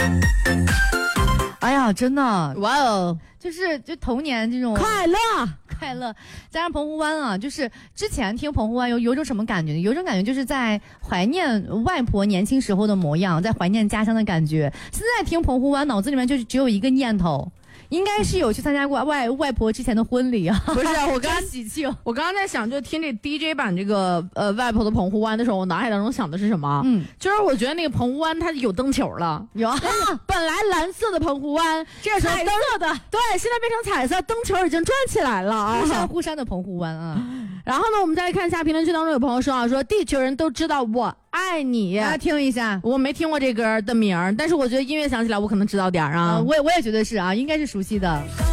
哎呀，真的， 哇哦， 就童年这种快乐，加上澎湖湾啊，就是之前听澎湖湾有种什么感觉呢？有种感觉就是在怀念外婆年轻时候的模样，在怀念家乡的感觉。现在听澎湖湾，脑子里面就只有一个念头。应该是有去参加过外婆之前的婚礼啊， 不是我刚喜庆。 我刚刚在想，就听这 DJ 版这个外婆的澎湖湾的时候，我脑海当中想的是什么？就是我觉得那个澎湖湾它有灯球了， 有啊， 本来蓝色的澎湖湾，这个时候彩色的， 对，现在变成彩色，灯球已经转起来了啊， 忽闪忽闪的澎湖湾啊。 然后呢，我们再来看一下评论区当中有朋友说啊，说地球人都知道我爱你， 大家听一下， 我没听过这歌的名儿，但是我觉得音乐响起来我可能知道点啊， 我也觉得是啊，应该是熟悉的。